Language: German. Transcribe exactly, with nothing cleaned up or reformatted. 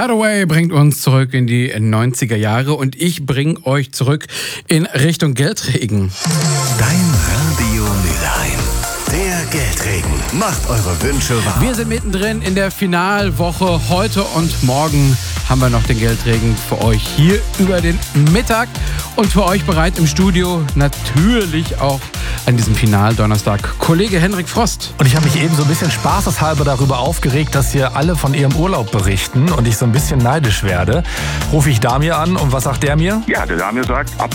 Hathaway bringt uns zurück in die neunziger Jahre und ich bringe euch zurück in Richtung Geldregen. Dein Radio Mülheim. Der Geldregen macht eure Wünsche wahr. Wir sind mittendrin in der Finalwoche. Heute und morgen haben wir noch den Geldregen für euch hier über den Mittag. Und für euch bereit im Studio natürlich auch an diesem Finaldonnerstag Kollege Henrik Frost. Und ich habe mich eben so ein bisschen spaßeshalber darüber aufgeregt, dass hier alle von ihrem Urlaub berichten und ich so ein bisschen neidisch werde. Rufe ich Damir an und was sagt der mir? Ja, der Damir sagt, ab